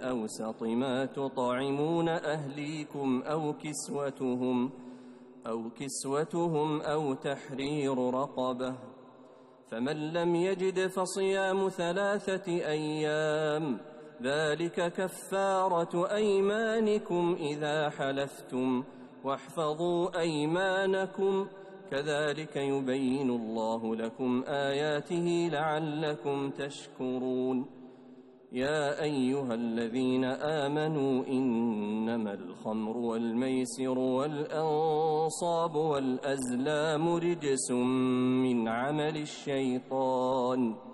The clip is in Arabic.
أوسط ما تطعمون أهليكم أو كسوتهم أو تحرير رقبة، فمن لم يجد فصيام 3 أيام، ذلك كفارة أيمانكم إذا حلفتم، واحفظوا أيمانكم، كذلك يبين الله لكم آياته لعلكم تشكرون. يا أيها الذين آمنوا إنما الخمر والميسر والأنصاب والأزلام رجس من عمل الشيطان